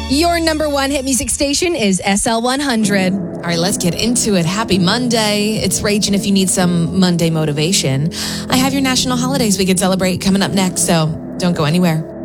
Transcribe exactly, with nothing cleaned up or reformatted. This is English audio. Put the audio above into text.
Your number one hit music station is S L one hundred. All right, let's get into it. Happy Monday. It's Raging if you need some Monday motivation. I have your national holidays we could celebrate coming up next, so don't go anywhere.